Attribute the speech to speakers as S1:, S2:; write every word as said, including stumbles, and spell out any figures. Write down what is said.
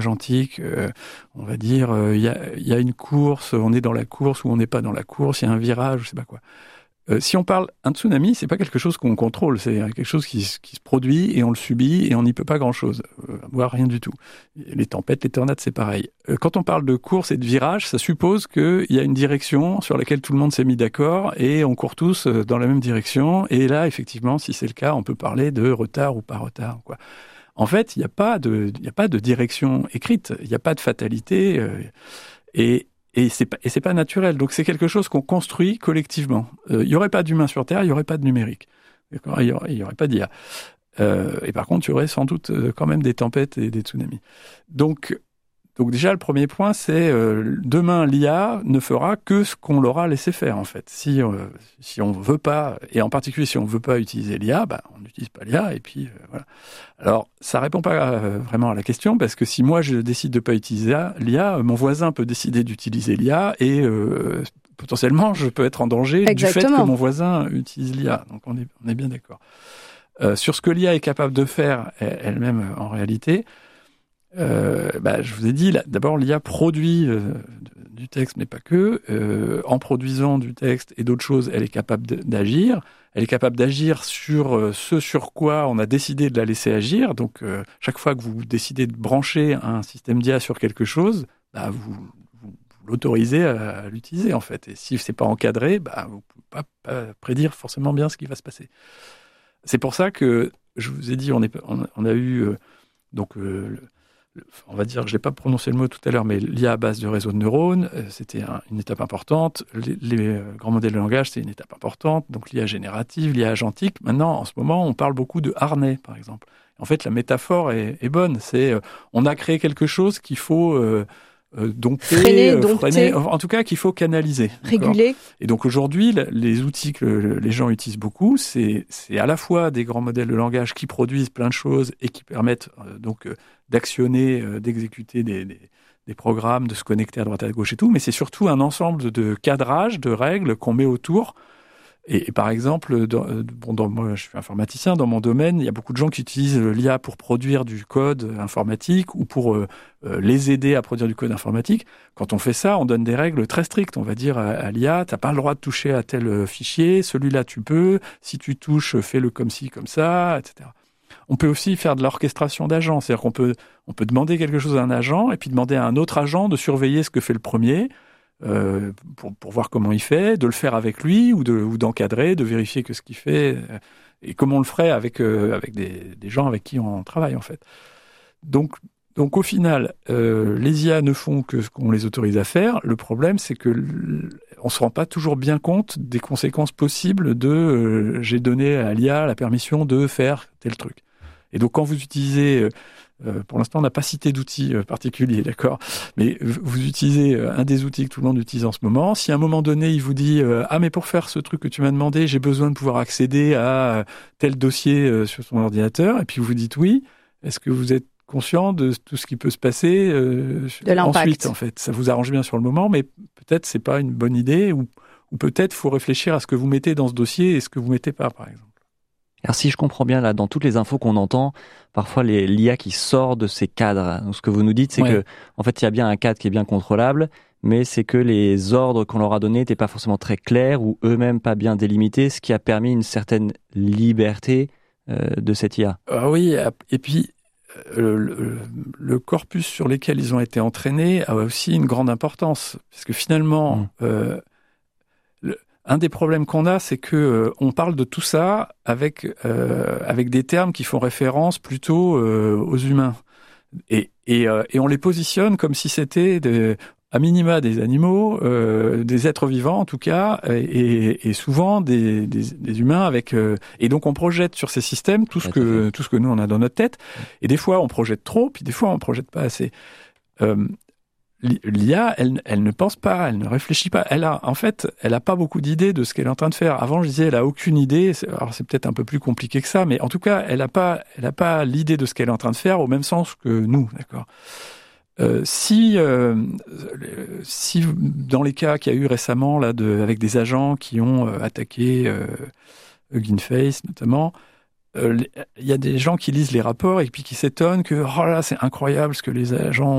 S1: agentique, euh, on va dire, il euh, y, a, y a une course, on est dans la course ou on n'est pas dans la course, il y a un virage, je sais pas quoi. Euh, si on parle un tsunami, c'est pas quelque chose qu'on contrôle, c'est quelque chose qui, qui se produit et on le subit et on n'y peut pas grand-chose, euh, voire rien du tout. Les tempêtes, les tornades, c'est pareil. Euh, quand on parle de course et de virage, ça suppose qu'il y a une direction sur laquelle tout le monde s'est mis d'accord et on court tous dans la même direction. Et là, effectivement, si c'est le cas, on peut parler de retard ou pas retard, quoi. En fait, il n'y a pas de, il n'y a pas de direction écrite, il n'y a pas de fatalité, euh, et Et c'est pas, et c'est pas naturel. Donc c'est quelque chose qu'on construit collectivement. Il euh, y aurait pas d'humain sur Terre, il y aurait pas de numérique. D'accord ? Il y aurait, il y aurait pas d'I A. Euh, et par contre, il y aurait sans doute euh, quand même des tempêtes et des tsunamis. Donc, donc déjà, le premier point, c'est euh, demain, l'I A ne fera que ce qu'on l'aura laissé faire, en fait. Si, euh, si on veut pas, et en particulier si on veut pas utiliser l'I A, bah, on n'utilise pas l'I A, et puis euh, voilà. Alors, ça répond pas euh, vraiment à la question, parce que si moi je décide de pas utiliser l'I A, mon voisin peut décider d'utiliser l'I A, et euh, potentiellement, je peux être en danger Exactement. du fait que mon voisin utilise l'I A. Donc on est, on est bien d'accord. Euh, sur ce que l'I A est capable de faire elle-même en réalité, Euh, bah, je vous ai dit, là, d'abord l'I A produit euh, du texte, mais pas que. Euh, en produisant du texte et d'autres choses, elle est capable de, d'agir. Elle est capable d'agir sur euh, ce sur quoi on a décidé de la laisser agir. Donc, euh, chaque fois que vous décidez de brancher un système d'I A sur quelque chose, bah, vous, vous, vous l'autorisez à, à l'utiliser, en fait. Et si c'est pas encadré, bah, vous pouvez pas, pas prédire forcément bien ce qui va se passer. C'est pour ça que je vous ai dit, on, est, on, on a eu euh, donc euh, le, on va dire, je n'ai pas prononcé le mot tout à l'heure, mais l'I A à base de réseaux de neurones, c'était un, une étape importante. Les, les grands modèles de langage, c'est une étape importante. Donc l'I A générative, l'I A agentique. Maintenant, en ce moment, on parle beaucoup de harnais, par exemple. En fait, la métaphore est, est bonne. C'est, euh, on a créé quelque chose qu'il faut euh, euh, dompter,
S2: freiner,
S1: euh,
S2: dompter.
S1: freiner, en tout cas qu'il faut canaliser.
S2: Réguler.
S1: D'accord ? Et donc aujourd'hui, les outils que les gens utilisent beaucoup, c'est, c'est à la fois des grands modèles de langage qui produisent plein de choses et qui permettent euh, donc euh, d'actionner, euh, d'exécuter des, des, des programmes, de se connecter à droite à gauche et tout, mais c'est surtout un ensemble de cadrages, de règles qu'on met autour. Et, et par exemple, dans, bon, dans, moi je suis informaticien, dans mon domaine, il y a beaucoup de gens qui utilisent l'I A pour produire du code informatique ou pour euh, euh, les aider à produire du code informatique. Quand on fait ça, on donne des règles très strictes. On va dire à, à l'I A, tu n'as pas le droit de toucher à tel fichier, celui-là tu peux, si tu touches, fais-le comme ci, comme ça, et cetera. On peut aussi faire de l'orchestration d'agents, c'est-à-dire qu'on peut, on peut demander quelque chose à un agent et puis demander à un autre agent de surveiller ce que fait le premier euh, pour, pour voir comment il fait, de le faire avec lui ou, de, ou d'encadrer, de vérifier que ce qu'il fait, euh, et comme on le ferait avec, euh, avec des, des gens avec qui on travaille en fait. Donc, donc au final, euh, les I A ne font que ce qu'on les autorise à faire. Le problème, c'est que l- on se rend pas toujours bien compte des conséquences possibles de euh, j'ai donné à l'I A la permission de faire tel truc. Et donc, quand vous utilisez, euh, pour l'instant, on n'a pas cité d'outils euh, particuliers, d'accord ? Mais vous utilisez euh, un des outils que tout le monde utilise en ce moment. Si à un moment donné, il vous dit euh, « Ah, mais pour faire ce truc que tu m'as demandé, j'ai besoin de pouvoir accéder à euh, tel dossier euh, sur son ordinateur. » Et puis vous dites « Oui », est-ce que vous êtes conscient de tout ce qui peut se passer euh,
S2: de l'impact.
S1: Ensuite, en fait, ça vous arrange bien sur le moment, mais peut-être c'est pas une bonne idée, ou, ou peut-être faut réfléchir à ce que vous mettez dans ce dossier et ce que vous mettez pas, par exemple.
S3: Alors si je comprends bien, là, dans toutes les infos qu'on entend, parfois les, l'I A qui sort de ces cadres. Donc ce que vous nous dites, c'est ouais. que, en fait, il y a bien un cadre qui est bien contrôlable, mais c'est que les ordres qu'on leur a donnés n'étaient pas forcément très clairs ou eux-mêmes pas bien délimités, ce qui a permis une certaine liberté euh, de cette I A.
S1: Ah oui, et puis euh, le, le corpus sur lequel ils ont été entraînés a aussi une grande importance, parce que finalement, mmh. euh, le, un des problèmes qu'on a, c'est que euh, on parle de tout ça avec euh, avec des termes qui font référence plutôt euh, aux humains, et et, euh, et on les positionne comme si c'était des, à minima des animaux, euh, des êtres vivants en tout cas, et, et souvent des, des, des humains avec. Euh, et donc on projette sur ces systèmes tout ce ouais, que tout ce que nous on a dans notre tête. Et des fois on projette trop, puis des fois on projette pas assez. Euh, L'I A, elle, elle ne pense pas, elle ne réfléchit pas. Elle a, en fait, elle a pas beaucoup d'idées de ce qu'elle est en train de faire. Avant, je disais, elle a aucune idée. Alors, c'est peut-être un peu plus compliqué que ça, mais en tout cas, elle a pas, elle a pas l'idée de ce qu'elle est en train de faire au même sens que nous, d'accord. Euh, si, euh, si dans les cas qu'il y a eu récemment là, de, avec des agents qui ont euh, attaqué euh, Hugging Face notamment. il euh, y a des gens qui lisent les rapports et puis qui s'étonnent que oh là, c'est incroyable ce que les agents